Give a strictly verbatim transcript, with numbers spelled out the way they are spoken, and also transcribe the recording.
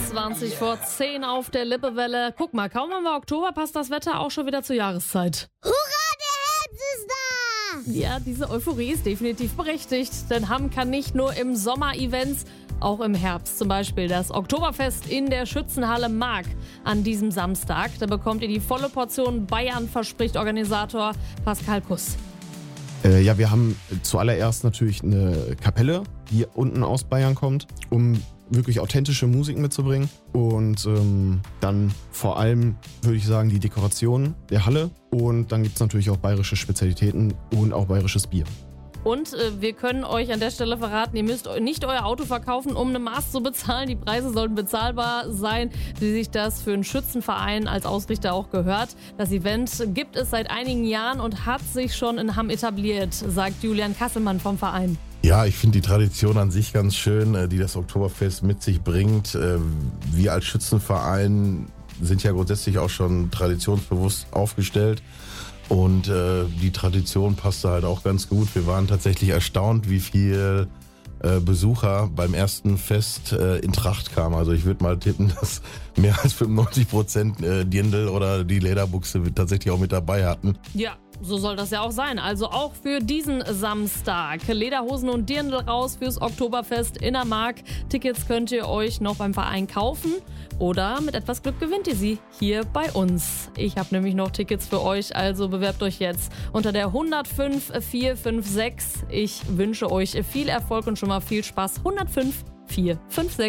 zwanzig vor zehn auf der Lippewelle. Guck mal, kaum haben wir Oktober, passt das Wetter auch schon wieder zur Jahreszeit. Hurra, der Herbst ist da! Ja, diese Euphorie ist definitiv berechtigt, denn Hamm kann nicht nur im Sommer Events, auch im Herbst. Zum Beispiel das Oktoberfest in der Schützenhalle Mark an diesem Samstag. Da bekommt ihr die volle Portion Bayern, verspricht Organisator Pascal Kuss. Äh, ja, wir haben zuallererst natürlich eine Kapelle, die unten aus Bayern kommt, um wirklich authentische Musik mitzubringen. Und ähm, dann vor allem, würde ich sagen, die Dekoration der Halle. Und dann gibt es natürlich auch bayerische Spezialitäten und auch bayerisches Bier. Und äh, wir können euch an der Stelle verraten, ihr müsst nicht euer Auto verkaufen, um eine Maß zu bezahlen. Die Preise sollten bezahlbar sein, wie sich das für einen Schützenverein als Ausrichter auch gehört. Das Event gibt es seit einigen Jahren und hat sich schon in Hamm etabliert, sagt Julian Kasselmann vom Verein. Ja, ich finde die Tradition an sich ganz schön, die das Oktoberfest mit sich bringt. Wir als Schützenverein sind ja grundsätzlich auch schon traditionsbewusst aufgestellt. Und äh, die Tradition passte halt auch ganz gut. Wir waren tatsächlich erstaunt, wie viel äh, Besucher beim ersten Fest äh, in Tracht kamen. Also ich würde mal tippen, dass mehr als fünfundneunzig Prozent äh, Dirndl oder die Lederbuchse tatsächlich auch mit dabei hatten. Ja, so soll das ja auch sein. Also auch für diesen Samstag. Lederhosen und Dirndl raus fürs Oktoberfest in der Mark. Tickets könnt ihr euch noch beim Verein kaufen. Oder mit etwas Glück gewinnt ihr sie hier bei uns. Ich habe nämlich noch Tickets für euch, also bewerbt euch jetzt unter der hundertfünf vier fünf sechs. Ich wünsche euch viel Erfolg und schon mal viel Spaß. hundertfünf vier fünf sechs.